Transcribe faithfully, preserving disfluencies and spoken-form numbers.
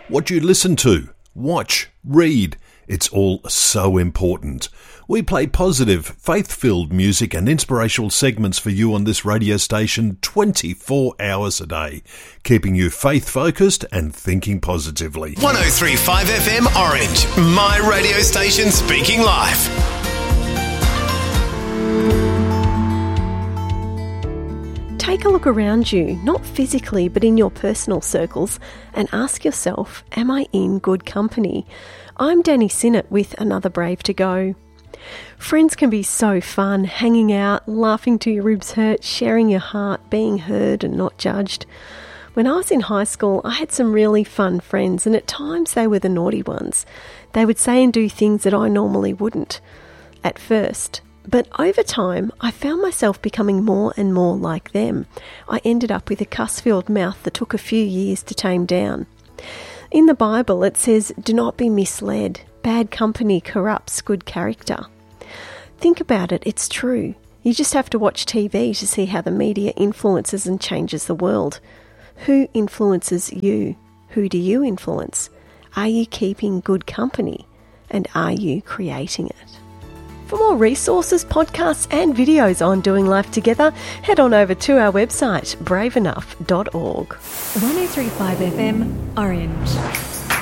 what you listen to, watch, read. It's all so important. We play positive, faith-filled music and inspirational segments for you on this radio station twenty-four hours a day, keeping you faith-focused and thinking positively. one oh three point five F M Orange, my radio station speaking life. Take a look around you, not physically but in your personal circles, and ask yourself, am I in good company? I'm Danny Sinnott with Another Brave to Go. Friends can be so fun, hanging out, laughing till your ribs hurt, sharing your heart, being heard and not judged. When I was in high school, I had some really fun friends, and at times they were the naughty ones. They would say and do things that I normally wouldn't at first. But over time, I found myself becoming more and more like them. I ended up with a cuss-filled mouth that took a few years to tame down. In the Bible, it says, do not be misled. Bad company corrupts good character. Think about it, it's true. You just have to watch T V to see how the media influences and changes the world. Who influences you? Who do you influence? Are you keeping good company? And are you creating it? For more resources, podcasts and videos on doing life together, head on over to our website, brave enough dot org. one oh three point five F M Orange.